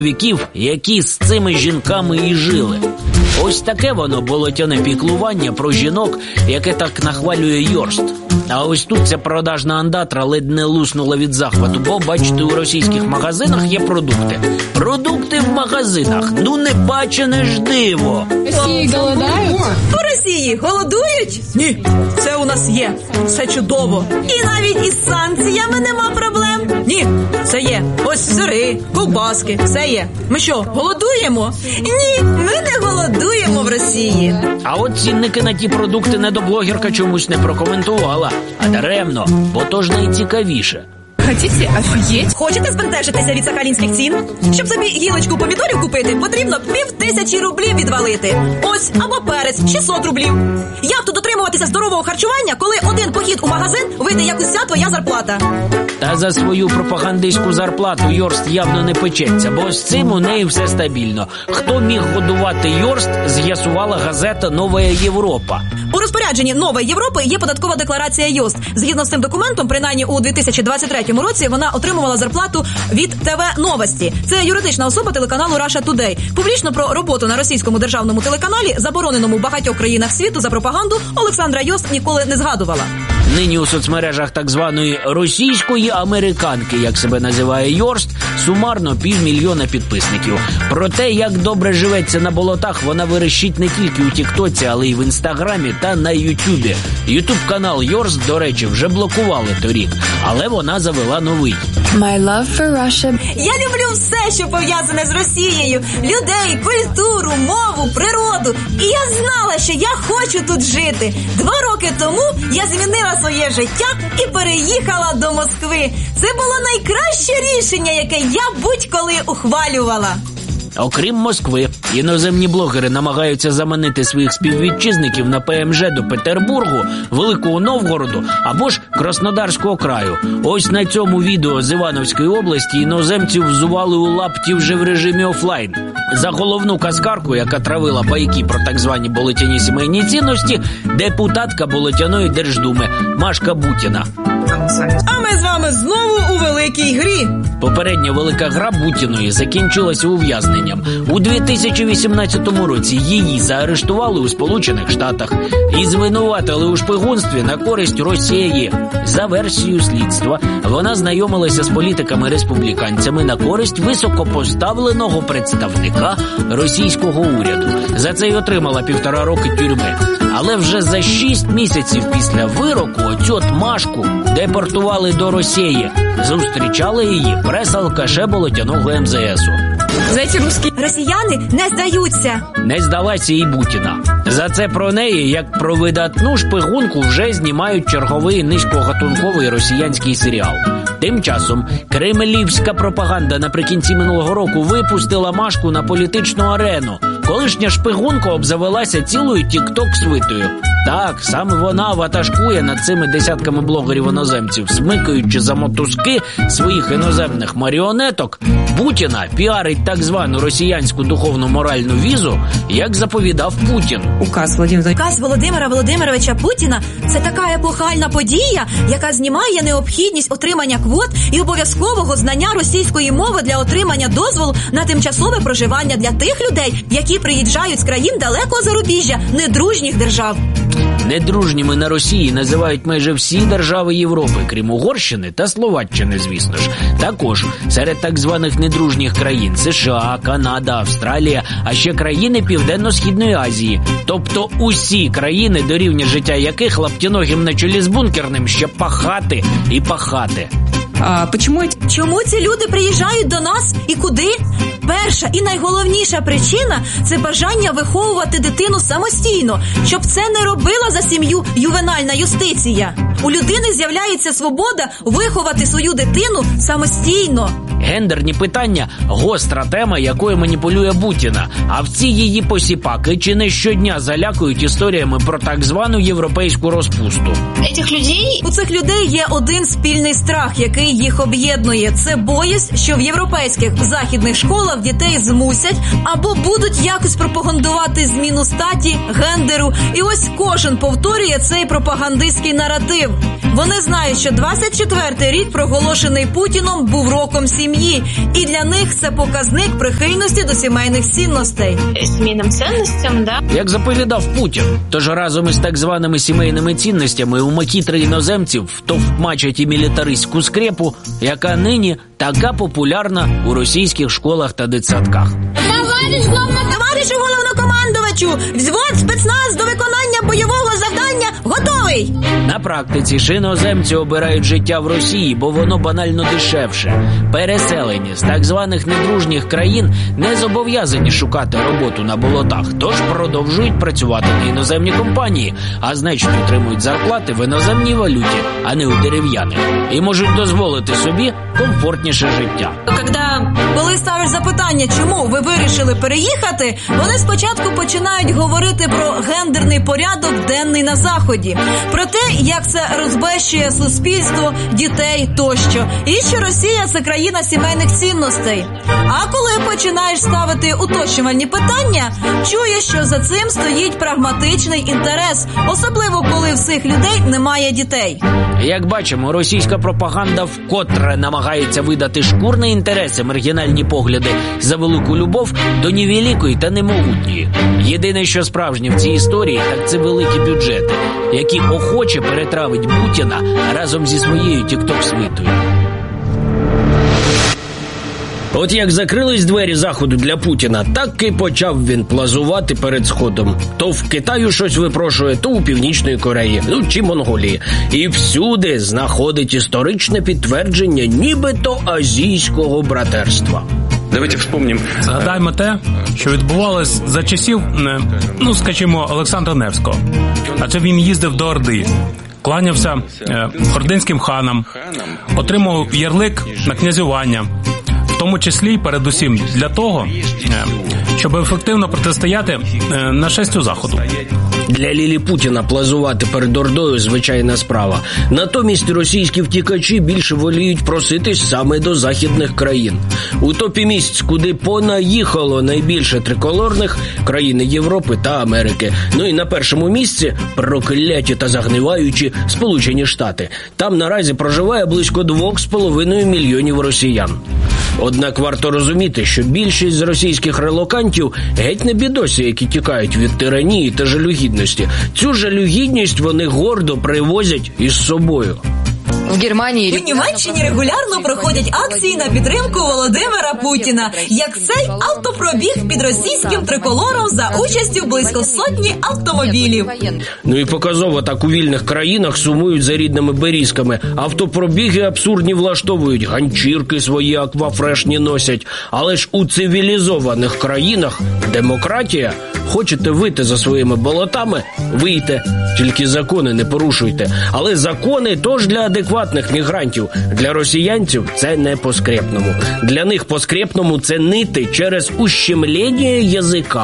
віків, які з цими жінками і жили. Ось таке воно болотяне піклування про жінок, яке так нахвалює Йорст. А ось тут ця продажна андатра ледь не луснула від захвату, бо, бачите, у російських магазинах є продукти. Продукти в магазинах, ну не бачене ж диво. Росії голодають? У Росії голодують? Ні, це у нас є, все чудово. І навіть із санкціями нема проблем? Ні, це є. Ось сири, ковбаски, все є. Ми що, голодуємо? Ні, ми не голодуємо в Росії. А от цінники на ті продукти недоблогерка чомусь не прокоментувала. А даремно, бо то ж найцікавіше. Хотите офігеть? Хочете збентежитися від сахалінських цін? Щоб собі гілочку помідорів купити, потрібно 5000 рублів відвалити. Ось, або перець, 600 рублів. Як тут дотримуватися здорового харчування, коли один похід у магазин вийде як уся твоя зарплата? Та за свою пропагандистську зарплату Йорст явно не печеться, бо з цим у неї все стабільно. Хто міг годувати Йорст, з'ясувала газета «Нова Європа». У розпорядженні «Нової Європи» є податкова декларація Йост. Згідно з цим документом, принаймні у 2023 році вона отримувала зарплату від ТВ Новості. Це юридична особа телеканалу Russia Today. Публічно про роботу на російському державному телеканалі, забороненому в багатьох країнах світу за пропаганду, Олександра Йост ніколи не згадувала. Нині у соцмережах так званої російської американки, як себе називає Йорст, сумарно 500 000 підписників. Про те, як добре живеться на болотах, вона верещить не тільки у Тіктоці, але й в Інстаграмі та на Ютубі. Ютуб-канал Йорст, до речі, вже блокували торік, але вона завела новий. My love for Russia. Я люблю все, що пов'язане з Росією. Людей, культуру, мову, природу. І я знала, що я хочу тут жити. 2 роки тому я змінила своє життя і переїхала до Москви. Це було найкраще рішення, яке я будь-коли ухвалювала. Окрім Москви, іноземні блогери намагаються заманити своїх співвітчизників на ПМЖ до Петербургу, Великого Новгороду або ж Краснодарського краю. Ось на цьому відео з Івановської області іноземців взували у лапті вже в режимі офлайн. За головну казкарку, яка травила байки про так звані болотяні сімейні цінності, депутатка Болотяної Держдуми Машка Бутіна. А ми з вами знову у великій грі. Попередня велика гра Бутіної закінчилася ув'язненням. У 2018 році її заарештували у Сполучених Штатах і звинуватили у шпигунстві на користь Росії. За версією слідства, вона знайомилася з політиками-республіканцями на користь високопоставленого представника російського уряду. За це й отримала 1,5 роки тюрми. Але вже за 6 місяців після вироку оцю Машку депортували до Росії. Зустрічали її прес-алкаше болотяного МЗСу. Росіяни не здаються. Не здалася і Бутіна. За це про неї, як про видатну шпигунку, вже знімають черговий низькогатунковий росіянський серіал. Тим часом кремлівська пропаганда наприкінці минулого року випустила Машку на політичну арену. Колишня шпигунка обзавелася цілою тік-ток-свитою. Так, саме вона ватажкує над цими десятками блогерів-іноземців, смикаючи за мотузки своїх іноземних маріонеток. Бутіна піарить так звану росіянську духовно-моральну візу, як заповідав Путін. Указ Володимира Володимировича Путіна – це така епохальна подія, яка знімає необхідність отримання квот і обов'язкового знання російської мови для отримання дозволу на тимчасове проживання для тих людей, які приїжджають з країн далекого зарубіжжя, недружніх держав. Недружніми на Росії називають майже всі держави Європи, крім Угорщини та Словаччини, звісно ж. Також серед так званих недружніх країн – США, Канада, Австралія, а ще країни Південно-Східної Азії. Тобто усі країни, до рівня життя яких лаптяногим на чолі з бункерним ще пахати і пахати. Чому ці люди приїжджають до нас і куди? Перша і найголовніша причина – це бажання виховувати дитину самостійно, щоб це не робила за сім'ю ювенальна юстиція. У людини з'являється свобода виховати свою дитину самостійно. Гендерні питання – гостра тема, якою маніпулює Бутіна. А в ці її посіпаки чи не щодня залякують історіями про так звану європейську розпусту. У цих людей є один спільний страх, який їх об'єднує. Це боязнь, що в європейських західних школах дітей змусять або будуть якось пропагандувати зміну статі, гендеру. І ось кожен повторює цей пропагандистський наратив. виборів. Вони знають, що 24-й рік, проголошений Путіном, був роком сім'ї. І для них це показник прихильності до сімейних цінностей. Сімейним цінностям, да? Як заповідав Путін, тож разом із так званими сімейними цінностями у макітри іноземців втовкмачать і мілітаристську скрепу, яка нині така популярна у російських школах та дитсадках. Товаришу головнокомандувачу, взвод спецназ до виконання бойового завдання готовий! На практиці ж іноземці обирають життя в Росії, бо воно банально дешевше. Переселені з так званих недружніх країн не зобов'язані шукати роботу на болотах, тож продовжують працювати на іноземні компанії, а значить отримують зарплати в іноземній валюті, а не у дерев'яних. І можуть дозволити собі комфортніше життя. Коли ставиш запитання, чому ви вирішили переїхати, вони спочатку починають говорити про гендерний порядок денний на Заході, про те, як це розбещує суспільство, дітей тощо, і що Росія – це країна сімейних цінностей. А коли починаєш ставити уточнювальні питання, чуєш, що за цим стоїть прагматичний інтерес, особливо коли в цих людей немає дітей. Як бачимо, російська пропаганда вкотре намагається видати шкурні інтереси, маргінальні погляди за велику любов до невеликої та немогутньої. Єдине, що справжнє в цій історії, так це великі бюджети, які охоче перетравить Путіна разом зі своєю тік-ток-свитою. От як закрились двері Заходу для Путіна, так і почав він плазувати перед Сходом. То в Китаю щось випрошує, то у Північної Кореї, чи Монголії. І всюди знаходить історичне підтвердження нібито азійського братерства. Давайте вспомним. Згадаймо те, що відбувалось за часів, скажімо, Олександра Невського. Адже він їздив до Орди, кланявся ординським ханам, отримав ярлик на князювання, в тому числі, передусім, для того, щоб ефективно протистояти нашестю Заходу. Для Лілі Путіна плазувати перед Ордою – звичайна справа. Натомість російські втікачі більше воліють проситись саме до західних країн. У топі місць, куди понаїхало найбільше триколорних – країни Європи та Америки. Ну і на першому місці – прокляті та загниваючі Сполучені Штати. Там наразі проживає близько 2,5 мільйонів росіян. Однак варто розуміти, що більшість з російських релокантів геть не бідосі, які тікають від тиранії та жалюгідності. Цю жалюгідність вони гордо привозять із собою. В Німеччині регулярно проходять акції на підтримку Володимира Путіна, як цей автопробіг під російським триколором за участю близько сотні автомобілів. Ну і показово так у вільних країнах сумують за рідними берізками. Автопробіги абсурдні влаштовують, ганчірки свої аквафрешні носять. Але ж у цивілізованих країнах демократія. Хочете вийти за своїми болотами – вийте. Тільки закони не порушуйте. Але закони тож для адекватних мігрантів. Для росіянців це не по-скрепному. Для них по-скрепному це нити через ущемлення язика.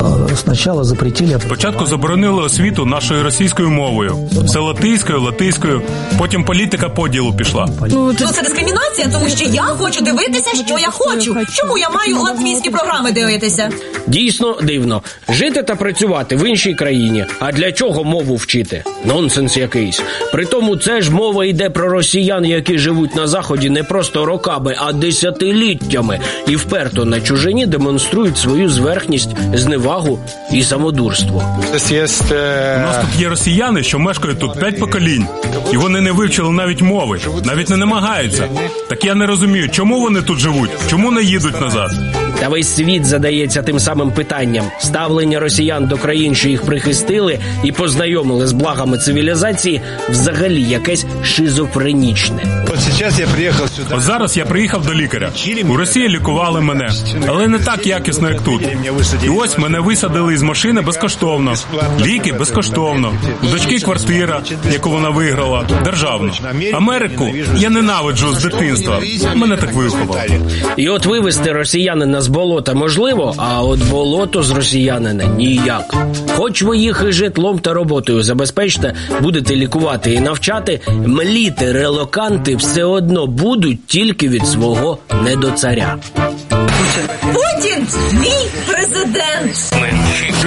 Спочатку заборонили освіту нашою російською мовою. Все латиською. Потім політика поділу пішла. Це дискримінація, тому що я хочу дивитися, що я хочу. Чому я маю латвійські програми дивитися? Дійсно дивно. Жити та працювати в іншій країні. А для чого мову вчити? Нонсенс якийсь. Притому це ж мова йде про росіян, які живуть на Заході не просто роками, а десятиліттями. І вперто на чужині демонструють свою зверхність, зневагу і самодурство. У нас тут є росіяни, що мешкають тут 5 поколінь. І вони не вивчили навіть мови. Навіть не намагаються. Так я не розумію, чому вони тут живуть? Чому не їдуть назад? Та весь світ задається тим самим питанням. Ставлення росіян до країн, що їх прихистили і познайомили з благами цивілізації, взагалі якесь шизофренічне. Ось зараз я приїхав до лікаря. У Росії лікували мене, але не так якісно, як тут. І ось мене висадили із машини безкоштовно. Ліки безкоштовно. У дочки квартира, яку вона виграла, державно. Америку я ненавиджу з дитинства. Мене так виховали. І от вивезти росіянина з болота можливо, а от болото з росіянина ніяк. Хоч ви їх і житлом та роботою забезпечте, будете лікувати і навчати, мліти релоканти все одно будуть тільки від свого недоцаря. Путін – мій президент!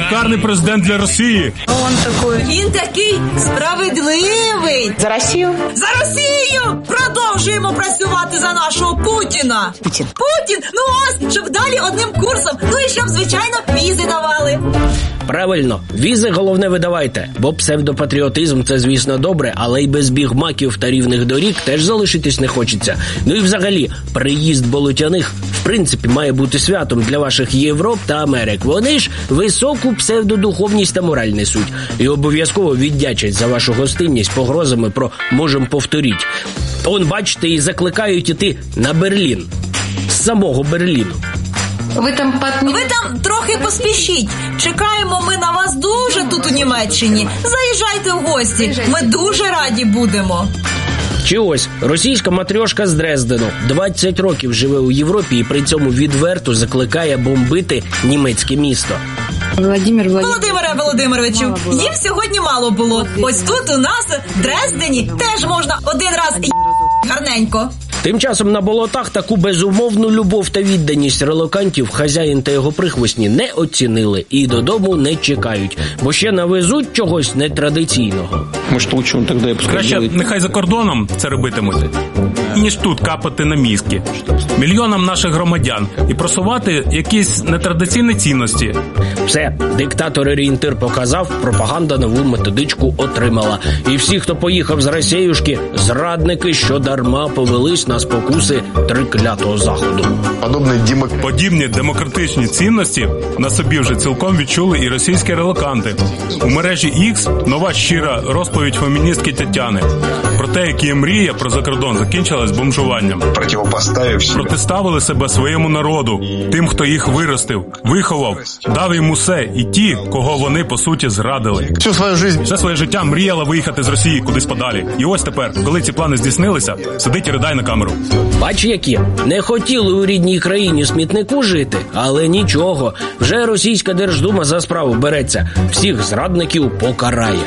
шикарний президент для Росії. Він такий справедливий. За Росію? За Росію! Продовжуємо працювати за нашого Путіна. Путін? Ну ось, щоб далі одним курсом. Ну і щоб, звичайно, візи давали. Правильно, візи головне видавайте, бо псевдопатріотизм – це, звісно, добре, але й без бігмаків та рівних доріг теж залишитись не хочеться. Ну і взагалі, приїзд болотяних, в принципі, має бути святом для ваших Європ та Америк. Вони ж високу псевдодуховність та мораль несуть. І обов'язково віддячать за вашу гостинність погрозами про «можем повторіть». Он, бачите, і закликають іти на Берлін. З самого Берліну. Ви там трохи поспішіть. Чекаємо ми на вас дуже тут у Німеччині. Заїжджайте в гості. Ми дуже раді будемо. Чи ось російська матрьошка з Дрездену 20 років живе у Європі і при цьому відверто закликає бомбити німецьке місто. Володимире Володимировичу, їм сьогодні мало було. Ось тут у нас, в Дрездені, теж можна один раз гарненько. Тим часом на болотах таку безумовну любов та відданість релокантів хазяїн та його прихвостні не оцінили і додому не чекають, бо ще навезуть чогось нетрадиційного. Краще нехай за кордоном це робитимуть, ніж тут капати на мізки мільйонам наших громадян і просувати якісь нетрадиційні цінності. Все, диктатор-орієнтир показав, пропаганда нову методичку отримала. І всі, хто поїхав з Росіюшки, зрадники, що дарма повелись на спокуси триклятого Заходу. Подібні демократичні цінності на собі вже цілком відчули і російські релоканти. У мережі X нова щира розповідь феміністки Тетяни про те, як її мрія про закордон закінчилась бомжуванням. Протиставили себе своєму народу, тим, хто їх виростив, виховав, дав їм усе, і ті, кого вони, по суті, зрадили. Все своє життя мріяла виїхати з Росії кудись подалі. І ось тепер, коли ці плани здійснилися, сидить і ридає на камеру. Бач, які не хотіли у рідній країні смітнику жити, але нічого, вже російська Держдума за справу береться, всіх зрадників покарає.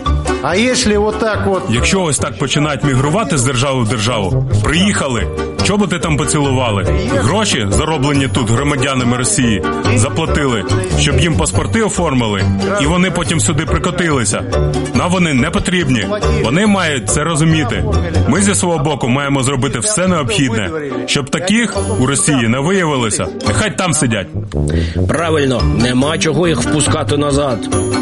Якщо ось так починають мігрувати з держави в державу, приїхали, чоботи там поцілували, гроші, зароблені тут громадянами Росії, заплатили, щоб їм паспорти оформили, і вони потім сюди прикотилися. Нам вони не потрібні, вони мають це розуміти. Ми зі свого боку маємо зробити все необхідне, щоб таких у Росії не виявилося. Нехай там сидять. Правильно, нема чого їх впускати назад.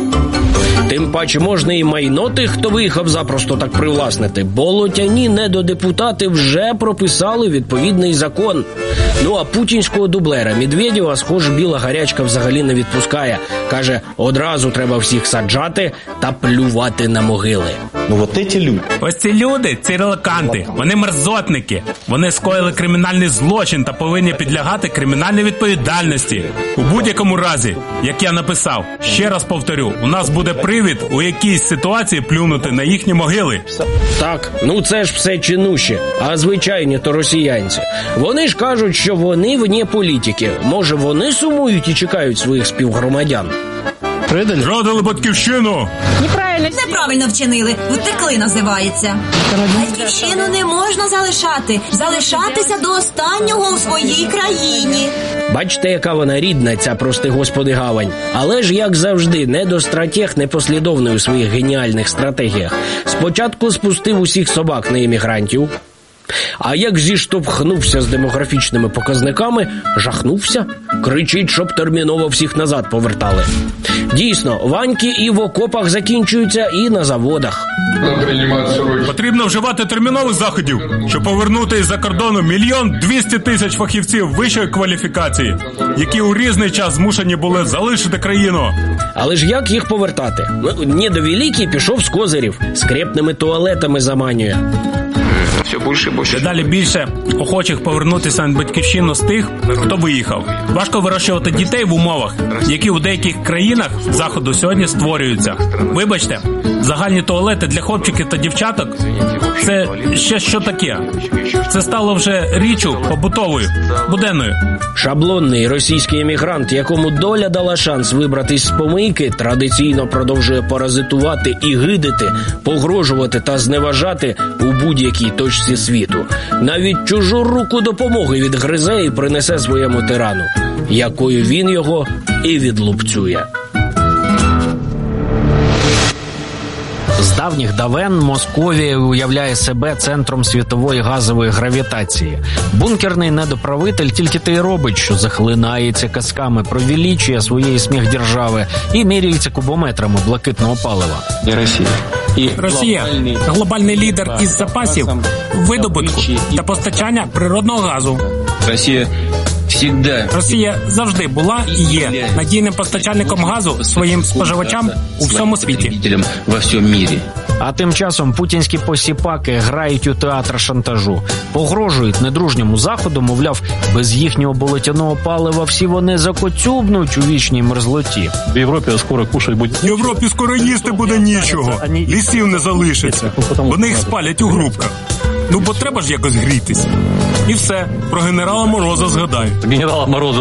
Тим паче можна і майно тих, хто виїхав, запросто так привласнити. Болотяні недодепутати вже прописали відповідний закон. Ну а путінського дублера Медведєва, схоже, біла гарячка взагалі не відпускає. Каже, одразу треба всіх саджати та плювати на могили. Ось ці люди, ці релоканти, вони мерзотники. Вони скоїли кримінальний злочин та повинні підлягати кримінальній відповідальності. У будь-якому разі, як я написав, ще раз повторю, у нас буде привід у якійсь ситуації плюнути на їхні могили. Так, ну це ж все чинуще, а звичайні то росіянці. Вони ж кажуть, що вони вне політики. Може, вони сумують і чекають своїх співгромадян? Зрадили батьківщину! Неправильно вчинили. Втекли, називається. Батьківщину не можна залишати. Залишатися до останнього у своїй країні. Бачите, яка вона рідна, ця, прости господи, гавань. Але ж, як завжди, недостратег непослідовний у своїх геніальних стратегіях. Спочатку спустив усіх собак на іммігрантів, а як зіштовхнувся з демографічними показниками, жахнувся. Кричить, щоб терміново всіх назад повертали. Дійсно, ваньки і в окопах закінчуються, і на заводах. Потрібно вживати термінових заходів, щоб повернути із-за кордону 1 200 000 фахівців вищої кваліфікації, які у різний час змушені були залишити країну. Але ж як їх повертати? Недовеликий пішов з козирів, скрепними туалетами заманює. Дедалі більше охочих повернутися на батьківщину з тих, хто виїхав. Важко вирощувати дітей в умовах, які у деяких країнах Заходу сьогодні створюються. Вибачте, загальні туалети для хлопчиків та дівчаток – це ще що таке? Це стало вже річчю побутовою, буденною. Шаблонний російський емігрант, якому доля дала шанс вибратись з помийки, традиційно продовжує паразитувати і гидити, погрожувати та зневажати у будь-якій точці світу. Навіть чужу руку допомоги відгризе і принесе своєму тирану, якою він його і відлупцює. З давніх давен Московія уявляє себе центром світової газової гравітації. Бункерний недоправитель тільки те й робить, що захлинається казками про величие своєї сміхдержави і міряється кубометрами блакитного палива. Росія – глобальний лідер із запасів, видобутку та постачання природного газу. Росія завжди була і є надійним постачальником газу своїм споживачам у всьому світі. А тим часом путінські посіпаки грають у театр шантажу. Погрожують недружньому Заходу, мовляв, без їхнього болотяного палива всі вони закоцюбнуть у вічній мерзлоті. В Європі скоро кушать буде. В Європі скоро їсти буде нічого. Лісів не залишиться. Вони їх спалять у грубках. Бо треба ж якось грітись. І все, про генерала Мороза згадають. Генерала Мороза